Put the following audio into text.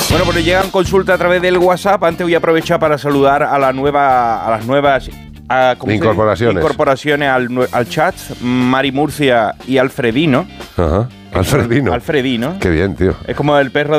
Bueno, pues llegan consultas a través del WhatsApp. Antes voy a aprovechar para saludar a las nuevas incorporaciones al chat. Mari Murcia y Alfredino. Ajá. Alfredino. Alfredino. Qué bien, tío. Es como el perro